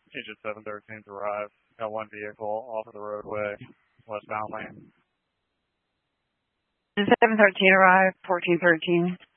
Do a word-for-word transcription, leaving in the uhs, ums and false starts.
Agent seven thirteen's arrived. Got one vehicle off of the roadway, westbound lane. seven thirteen arrived, fourteen thirteen.